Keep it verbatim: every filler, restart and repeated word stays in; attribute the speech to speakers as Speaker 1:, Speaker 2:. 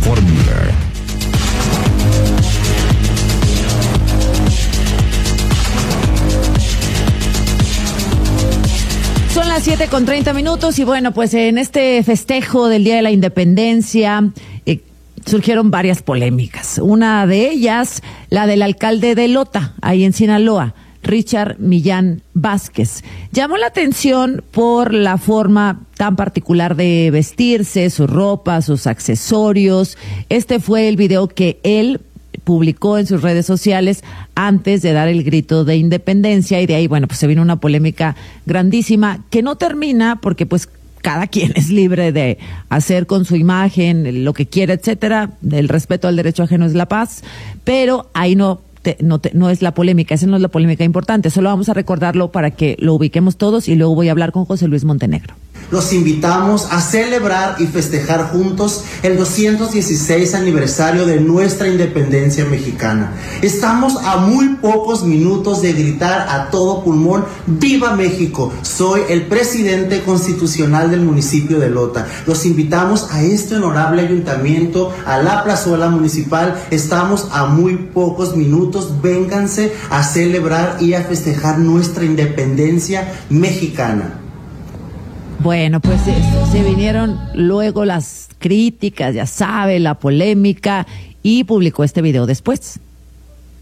Speaker 1: fórmula.
Speaker 2: Son las siete con treinta minutos y bueno, pues en este festejo del Día de la Independencia eh, surgieron varias polémicas. Una de ellas, la del alcalde de Lota, ahí en Sinaloa, Richard Millán Vázquez. Llamó la atención por la forma tan particular de vestirse, su ropa, sus accesorios. Este fue el video que él publicó en sus redes sociales antes de dar el grito de independencia, y de ahí, bueno, pues se vino una polémica grandísima que no termina porque pues cada quien es libre de hacer con su imagen lo que quiera, etcétera. El respeto al derecho ajeno es la paz, pero ahí no Te, no, te, no es la polémica, esa no es la polémica importante, solo vamos a recordarlo para que lo ubiquemos todos y luego voy a hablar con José Luis Montenegro.
Speaker 3: Los invitamos a celebrar y festejar juntos el doscientos dieciséis aniversario de nuestra independencia mexicana. Estamos a muy pocos minutos de gritar a todo pulmón: ¡Viva México! Soy el presidente constitucional del municipio de Lota. Los invitamos a este honorable ayuntamiento, a la plazuela municipal. Estamos a muy pocos minutos. Vénganse a celebrar y a festejar nuestra independencia mexicana.
Speaker 2: Bueno, pues eso, se vinieron luego las críticas, ya sabe, la polémica, y publicó este video después.